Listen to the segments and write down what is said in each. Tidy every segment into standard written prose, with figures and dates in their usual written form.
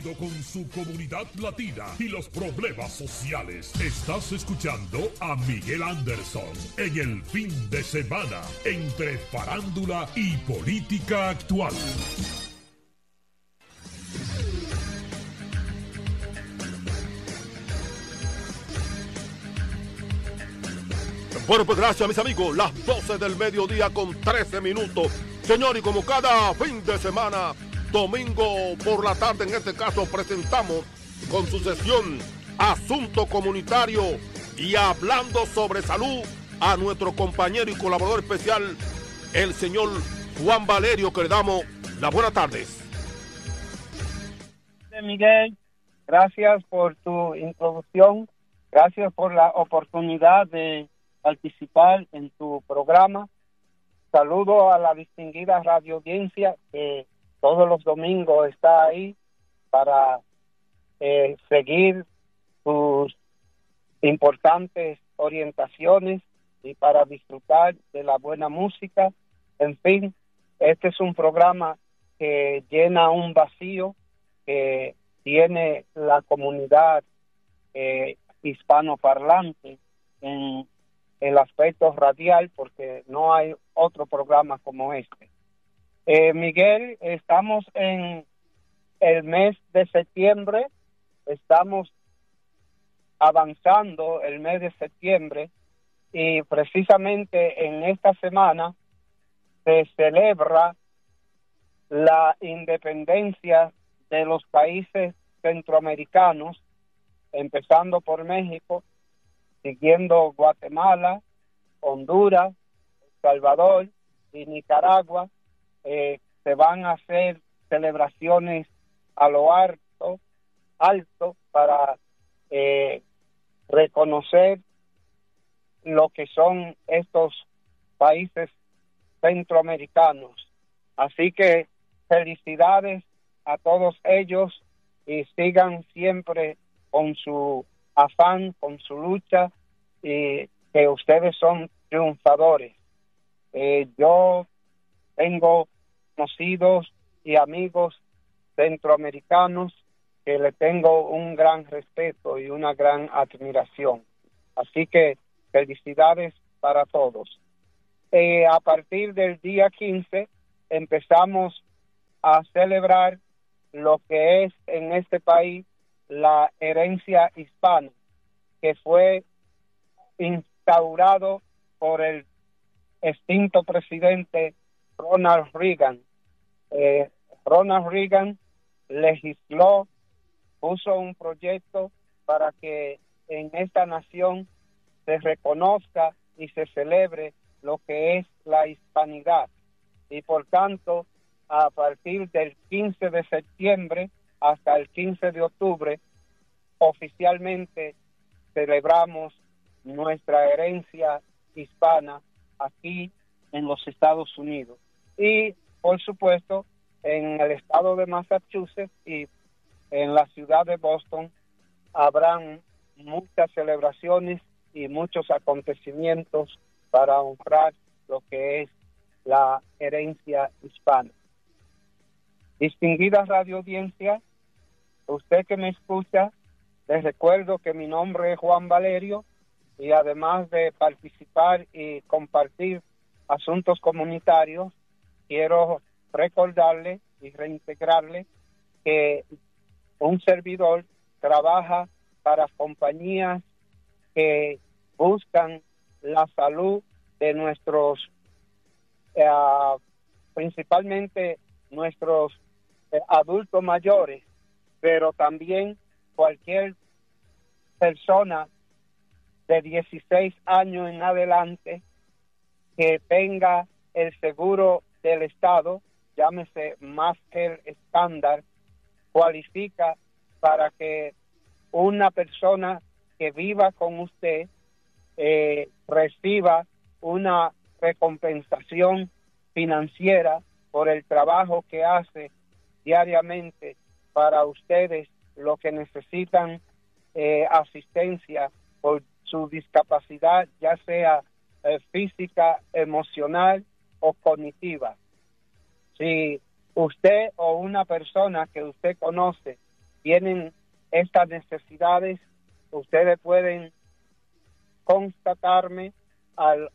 con su comunidad latina y los problemas sociales. Estás escuchando a Miguel Anderson en el fin de semana, entre farándula y política actual. Bueno, pues gracias, mis amigos. Las 12 del mediodía con 13 minutos. Señor, y como cada fin de semana, domingo por la tarde, en este caso, presentamos con su sesión Asunto Comunitario y hablando sobre salud a nuestro compañero y colaborador especial, el señor Juan Valerio, que le damos las buenas tardes. Miguel, gracias por tu introducción, gracias por la oportunidad de participar en tu programa. Saludo a la distinguida radio audiencia que todos los domingos está ahí para seguir tus importantes orientaciones y para disfrutar de la buena música. En fin, este es un programa que llena un vacío que tiene la comunidad hispanoparlante en el aspecto radial, porque no hay otro programa como este. Miguel, estamos en el mes de septiembre, estamos avanzando el mes de septiembre y precisamente en esta semana se celebra la independencia de los países centroamericanos, empezando por México, siguiendo Guatemala, Honduras, El Salvador y Nicaragua. Se van a hacer celebraciones a lo alto para reconocer lo que son estos países centroamericanos. Así que felicidades a todos ellos y sigan siempre con su afán, con su lucha, y que ustedes son triunfadores. Yo tengo conocidos y amigos centroamericanos que le tengo un gran respeto y una gran admiración. Así que felicidades para todos. A partir del día 15 empezamos a celebrar lo que es en este país la herencia hispana, que fue instaurado por el extinto presidente Ronald Reagan. Ronald Reagan legisló, puso un proyecto para que en esta nación se reconozca y se celebre lo que es la hispanidad. Y por tanto, a partir del 15 de septiembre hasta el 15 de octubre, oficialmente celebramos nuestra herencia hispana aquí en los Estados Unidos. Y, por supuesto, en el estado de Massachusetts y en la ciudad de Boston habrán muchas celebraciones y muchos acontecimientos para honrar lo que es la herencia hispana. Distinguida radio audiencia, usted que me escucha, les recuerdo que mi nombre es Juan Valerio y además de participar y compartir asuntos comunitarios, quiero recordarle y reintegrarle que un servidor trabaja para compañías que buscan la salud de nuestros, principalmente nuestros adultos mayores, pero también cualquier persona de 16 años en adelante que tenga el seguro del Estado, llámese Medicare estándar, cualifica para que una persona que viva con usted reciba una recompensación financiera por el trabajo que hace diariamente para ustedes, los que necesitan asistencia por su discapacidad, ya sea física, emocional o cognitiva. Si usted o una persona que usted conoce tienen estas necesidades, ustedes pueden constatarme al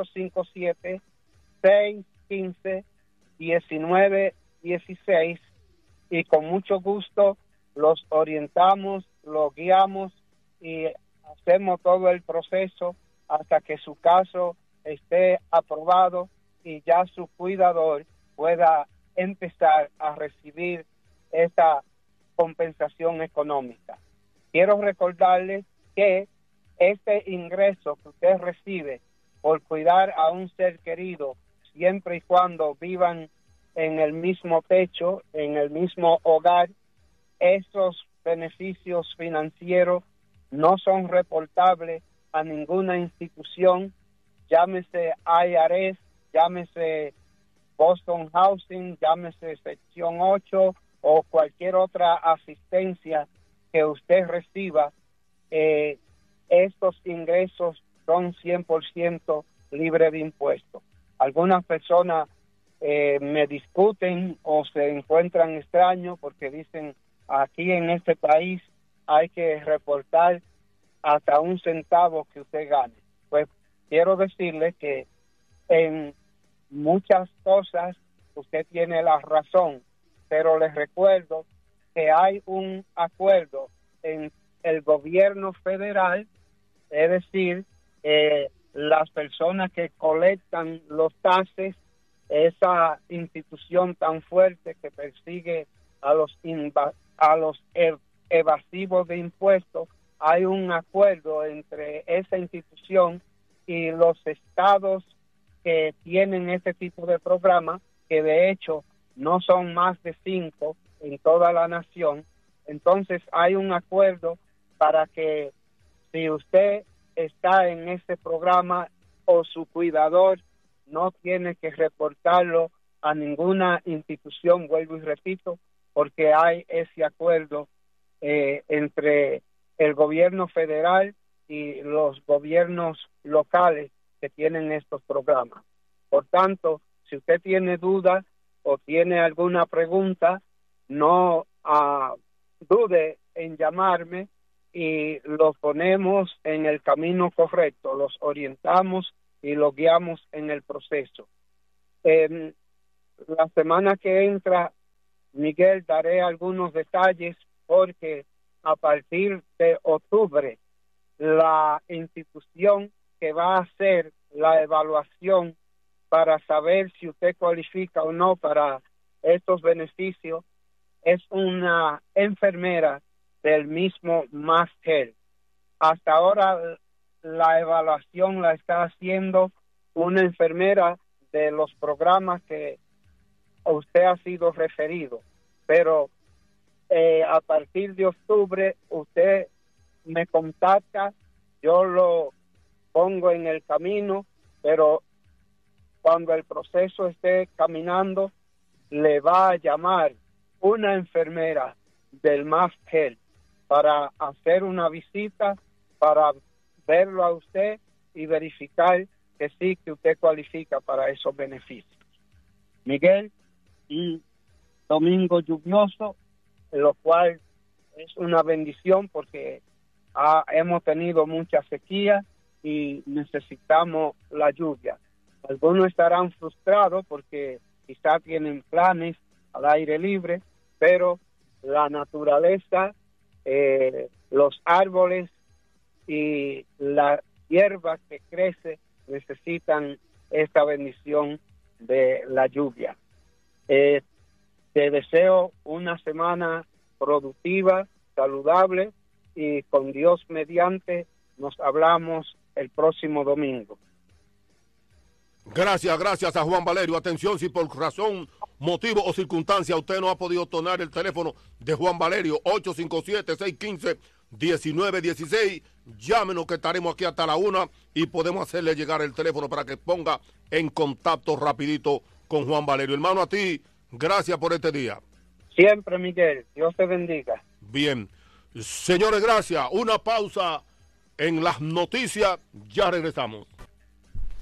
857-615-1916 y con mucho gusto los orientamos, los guiamos y hacemos todo el proceso hasta que su caso esté aprobado y ya su cuidador pueda empezar a recibir esta compensación económica. Quiero recordarles que este ingreso que usted recibe por cuidar a un ser querido, siempre y cuando vivan en el mismo techo, en el mismo hogar, esos beneficios financieros no son reportables a ninguna institución, llámese IRS, llámese Boston Housing, llámese Sección 8 o cualquier otra asistencia que usted reciba. Estos ingresos son 100% libres de impuestos. Algunas personas me discuten o se encuentran extraños porque dicen, aquí en este país hay que reportar hasta un centavo que usted gane. Pues quiero decirle que en muchas cosas usted tiene la razón, pero les recuerdo que hay un acuerdo en el gobierno federal, es decir, las personas que colectan los taxes, esa institución tan fuerte que persigue a los evasivos de impuestos, hay un acuerdo entre esa institución y los estados que tienen este tipo de programa, que de hecho no son más de 5 en toda la nación. Entonces hay un acuerdo para que si usted está en este programa o su cuidador, no tiene que reportarlo a ninguna institución, vuelvo y repito, porque hay ese acuerdo entre el gobierno federal y los gobiernos locales que tienen estos programas. Por tanto, si usted tiene dudas o tiene alguna pregunta, no dude en llamarme y los ponemos en el camino correcto, los orientamos y los guiamos en el proceso. La semana que entra, Miguel, daré algunos detalles porque a partir de octubre, la institución que va a hacer la evaluación para saber si usted cualifica o no para estos beneficios es una enfermera del mismo MassHealth. Hasta ahora la evaluación la está haciendo una enfermera de los programas que usted ha sido referido, pero a partir de octubre usted me contacta, yo lo pongo en el camino, pero cuando el proceso esté caminando, le va a llamar una enfermera del MassHealth para hacer una visita, para verlo a usted y verificar que sí, que usted cualifica para esos beneficios. Miguel, un domingo lluvioso, lo cual es una bendición porque hemos tenido mucha sequía y necesitamos la lluvia. Algunos estarán frustrados porque quizá tienen planes al aire libre, pero la naturaleza, los árboles y la hierba que crece necesitan esta bendición de la lluvia. Te deseo una semana productiva, saludable y con Dios mediante nos hablamos el próximo domingo. Gracias a Juan Valerio. Atención, si por razón, motivo o circunstancia usted no ha podido tonar el teléfono de Juan Valerio, 857-615-1916, llámenos que estaremos aquí hasta la 1 y podemos hacerle llegar el teléfono para que ponga en contacto rapidito con Juan Valerio. Hermano, a ti, gracias por este día. Siempre, Miguel. Dios te bendiga. Bien. Señores, gracias. Una pausa en las noticias. Ya regresamos.